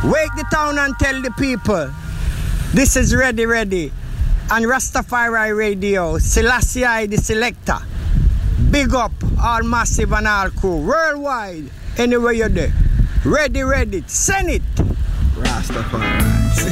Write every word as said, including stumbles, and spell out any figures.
Wake the town and tell the people. This is Ready Ready. And Rastafari Radio. Selassie I, the selector. Big up all massive and all crew. Worldwide. Anywhere you're there. Ready Ready. Send it. Rastafari.